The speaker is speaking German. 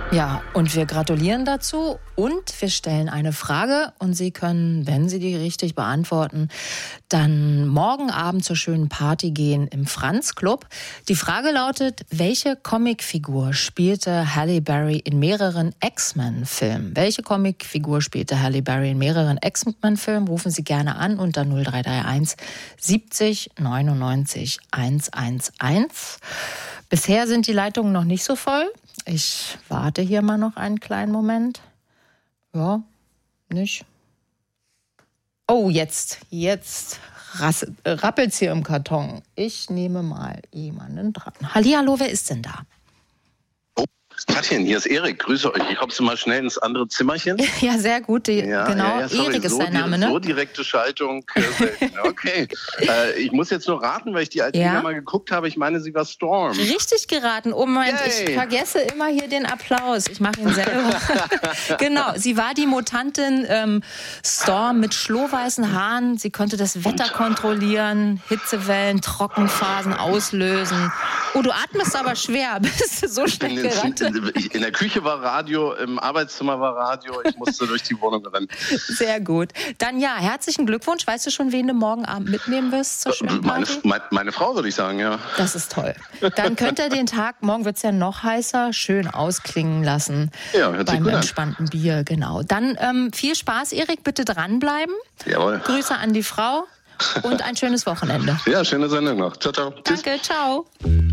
Ja, und wir gratulieren dazu und wir stellen eine Frage und Sie können, wenn Sie die richtig beantworten, dann morgen Abend zur schönen Party gehen im Franz Club. Die Frage lautet, welche Comicfigur spielte Halle Berry in mehreren X-Men-Filmen? Welche Comicfigur spielte Halle Berry in mehreren X-Men-Filmen? Rufen Sie gerne an unter 0331 70 99 111. Bisher sind die Leitungen noch nicht so voll. Ich warte hier mal noch einen kleinen Moment. Ja, nicht. Oh, jetzt rappelt's hier im Karton. Ich nehme mal jemanden dran. Hallihallo, wer ist denn da? Katrin, hier ist Erik. Grüße euch. Ich kommst du mal schnell ins andere Zimmerchen? Ja, sehr gut. Sorry, Erik ist dein Name, ne? So direkte Schaltung. Okay. Ich muss jetzt nur raten, weil ich die alte Liga mal geguckt habe. Ich meine, sie war Storm. Richtig geraten. Oh Moment, ich vergesse immer hier den Applaus. Ich mache ihn selber. Genau, sie war die Mutantin Storm mit schlohweißen Haaren. Sie konnte das Wetter kontrollieren, Hitzewellen, Trockenphasen auslösen. Oh, du atmest aber schwer. Bist du so schnell gerannt? In der Küche war Radio, im Arbeitszimmer war Radio, ich musste durch die Wohnung rennen. Sehr gut. Dann ja, herzlichen Glückwunsch. Weißt du schon, wen du morgen Abend mitnehmen wirst zur schönen Party? Meine Frau, würde ich sagen, ja. Das ist toll. Dann könnt ihr den Tag, morgen wird es ja noch heißer, schön ausklingen lassen. Ja, hört sich gut an. Beim entspannten Bier, genau. Dann viel Spaß, Erik, bitte dranbleiben. Jawohl. Grüße an die Frau und ein schönes Wochenende. Ja, schöne Sendung noch. Ciao, ciao. Danke, ciao.